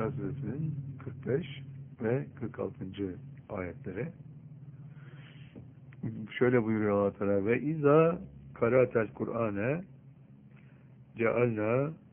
İsra Suresinin 45 ve 46. ayetleri. Şöyle buyuruyor Allah Teala: ve izâ kara'tel Kur'âne cealnâ